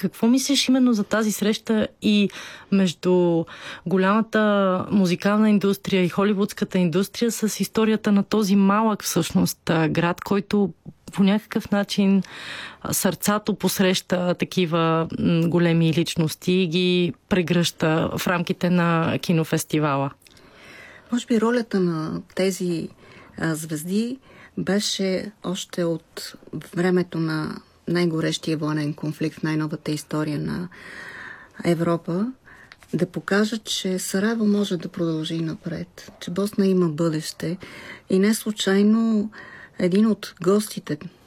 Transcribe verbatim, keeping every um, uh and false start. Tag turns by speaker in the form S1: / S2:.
S1: Какво мислиш именно за тази среща и между голямата музикална индустрия и холивудската индустрия с историята на този малък всъщност град, който по някакъв начин сърцато посреща такива големи личности и ги прегръща в рамките на кинофестивала?
S2: Може би ролята на тези а, звезди беше още от времето на най-горещия военен конфликт в най-новата история на Европа да покажат, че Сараево може да продължи напред, че Босна има бъдеще. И не случайно един от гостите